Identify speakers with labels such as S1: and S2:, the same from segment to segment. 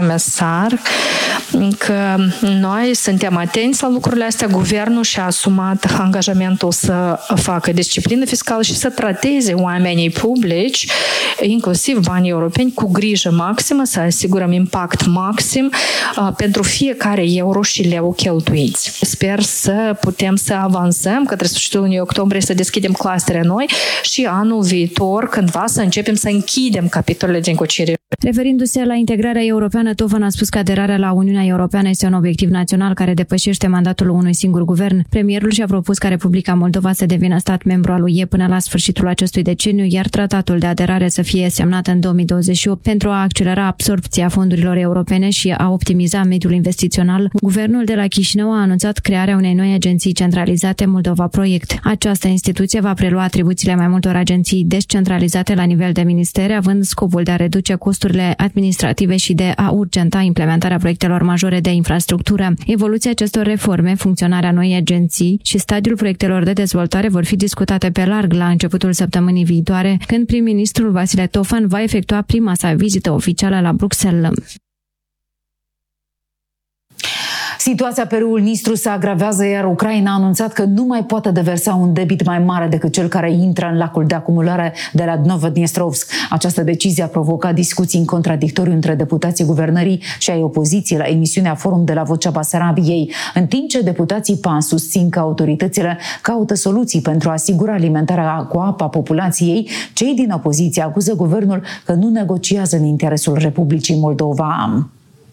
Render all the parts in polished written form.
S1: mesar că noi suntem atenți la lucrurile astea. Guvernul și-a asumat angajamentul să facă disciplină fiscală și să trateze oamenii publici, inclusiv banii europeni, cu grijă maximă, să asigurăm impact maxim pentru fiecare euro și leu cheltuiți. Sper să putem să avansăm către sfârșitul lunii octombrie, să deschidem clustere noi și anul viitor, cândva, să începem să închidem capitolele de negociere.
S2: Referindu-se la integrarea europeană, Tovan a spus că aderarea la Uniunea Europeană este un obiectiv național care depășește mandatul unui singur guvern. Premierul și-a propus ca Republica Moldova să devină stat membru al UE până la sfârșitul acestui deceniu, iar tratatul de aderare să fie semnat în 2028 pentru a accelera absorbția fondurilor europene și a optimiza mediul investițional. Guvernul de la Chișinău a anunțat crearea unei noi agenții centralizate, Moldova Proiect. Această instituție va prelua atribuțiile mai multor agenții descentralizate la nivel de ministere, având scopul de a reduce costurile administrative și de a urgenta implementarea proiectelor majore de infrastructură. Evoluția acestor reforme, funcționarea noii agenții și stadiul proiectelor de dezvoltare vor fi discutate pe larg la începutul săptămânii viitoare, când prim-ministrul Vasile Tofan va efectua prima sa vizită oficială la Bruxelles.
S3: Situația pe râul Nistru se agravează, iar Ucraina a anunțat că nu mai poate deversa un debit mai mare decât cel care intră în lacul de acumulare de la Novodnestrovsk. Această decizie a provocat discuții în contradictoriu între deputații guvernării și ai opoziției la emisiunea Forum de la Vocea Basarabiei, în timp ce deputații PAN susțin că autoritățile caută soluții pentru a asigura alimentarea cu apă a populației. Cei din opoziție acuză guvernul că nu negociază în interesul Republicii Moldova.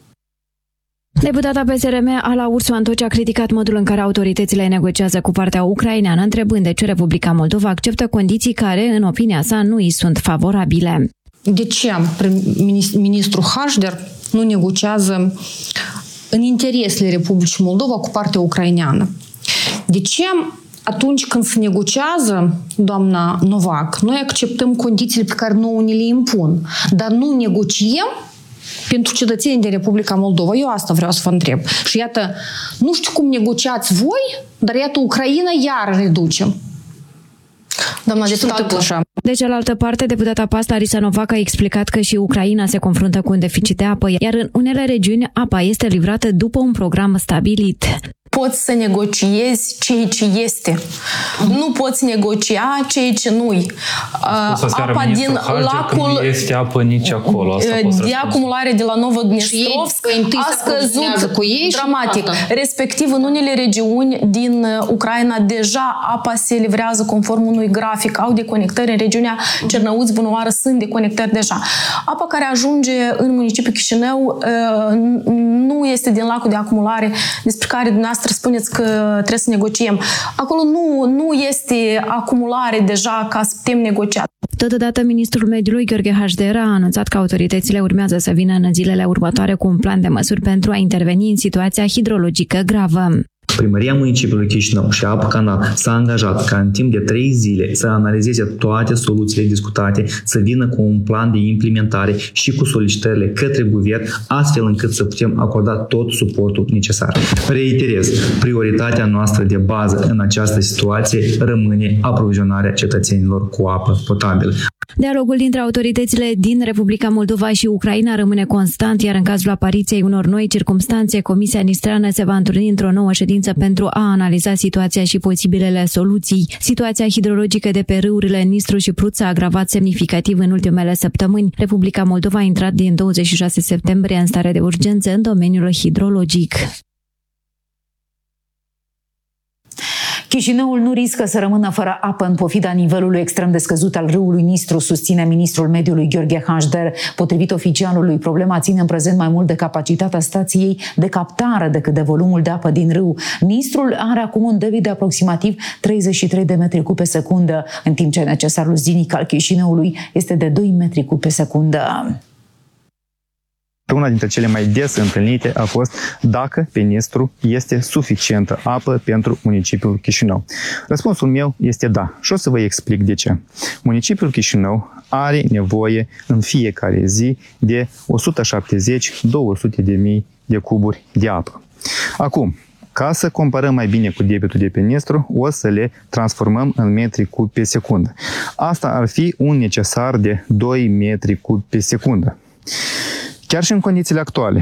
S2: Deputata PSRM Ala Ursu Antoci a criticat modul în care autoritățile negociază cu partea ucraineană, întrebând de ce Republica Moldova acceptă condiții care, în opinia sa, nu îi sunt favorabile.
S4: De ce ministrul Hașder nu negociază în interesele Republicii Moldova cu partea ucraineană? De ce atunci când se negociază, doamna Novak, noi acceptăm condițiile pe care nouă ni le impun, dar nu negociem pentru cetățenii din Republica Moldova? Eu asta vreau să vă întreb. Și iată, nu știu cum negociați voi, dar iată, Ucraina iar reducem. Doamna deputată așa.
S2: De cealaltă parte, deputata PAS Larisa Novak a explicat că și Ucraina se confruntă cu un deficit de apă, iar în unele regiuni apa este livrată după un program stabilit.
S5: Poți să negociezi ceea ce este. Nu poți negocia ceea ce nu-i.
S6: Apa din lacul... Nu este apă nici acolo.
S5: De acumulare de la Novodnestrovsk a scăzut cu ei dramatic. Respectiv, în unele regiuni din Ucraina deja apa se livrează conform unui grafic. Au deconectări în regiunea Cernăuți, Bunoară, sunt deconectări deja. Apa care ajunge în municipiul Chișinău nu este din lacul de acumulare despre care dumneavoastră spuneți că trebuie să negociem. Acolo nu este acumulare deja ca să putem negocia.
S2: Totodată, ministrul mediului Gheorghe Hașder a anunțat că autoritățile urmează să vină în zilele următoare cu un plan de măsuri pentru a interveni în situația hidrologică gravă.
S7: Primăria municipiului Chișinău și Apă Canal s-a angajat ca în timp de 3 zile să analizeze toate soluțiile discutate, să vină cu un plan de implementare și cu solicitările către guvern, astfel încât să putem acorda tot suportul necesar. Reiterez, prioritatea noastră de bază în această situație rămâne aprovizionarea cetățenilor cu apă potabilă.
S2: Dialogul dintre autoritățile din Republica Moldova și Ucraina rămâne constant, iar în cazul apariției unor noi circumstanțe, Comisia Nistreană se va întâlni într-o nouă ședință pentru a analiza situația și posibilele soluții. Situația hidrologică de pe râurile Nistru și Prut s-a agravat semnificativ în ultimele săptămâni. Republica Moldova a intrat din 26 septembrie în stare de urgență în domeniul hidrologic.
S3: Chișinăul nu riscă să rămână fără apă în pofida nivelului extrem de scăzut al râului Nistru, susține ministrul mediului Gheorghe Hașder. Potrivit oficialului, problema ține în prezent mai mult de capacitatea stației de captare decât de volumul de apă din râu. Nistrul are acum un debit de aproximativ 33 de metri cub pe secundă, în timp ce necesarul zilnic al Chișinăului este de 2 metri cub pe secundă.
S8: Una dintre cele mai des întâlnite a fost dacă pe Nistru este suficientă apă pentru municipiul Chișinău. Răspunsul meu este da și o să vă explic de ce. Municipiul Chișinău are nevoie în fiecare zi de 170-200 de mii de cuburi de apă. Acum, ca să comparăm mai bine cu debitul de pe Nistru, o să le transformăm în metri cub pe secundă. Asta ar fi un necesar de 2 metri cub pe secundă. Chiar și în condițiile actuale,